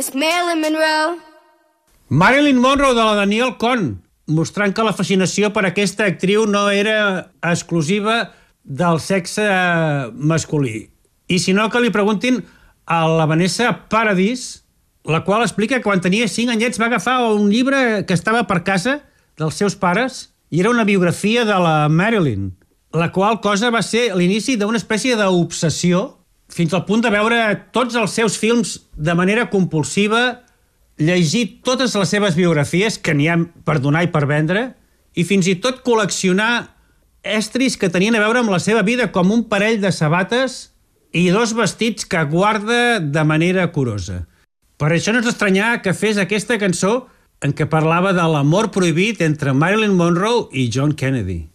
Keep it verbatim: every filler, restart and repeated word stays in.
It's Marilyn Monroe. Marilyn Monroe de la Danielle Cohn, mostrant que la fascinació per aquesta actriu no era exclusiva del sexe masculí. I si no, que li preguntin a la Vanessa Paradis, la qual explica que quan tenia cinc anyets va agafar un llibre que estava per casa dels seus pares i era una biografia de la Marilyn, la qual cosa va ser l'inici d'una espècie d'obsessió fins al punt de veure tots els seus films de manera compulsiva, llegir totes les seves biografies, que n'hi ha per donar i per vendre, i fins i tot col·leccionar estris que tenien a veure amb la seva vida, com un parell de sabates i dos vestits que guarda de manera curosa. Per això no és estranyar que fes aquesta cançó en què parlava de l'amor prohibit entre Marilyn Monroe i John Kennedy.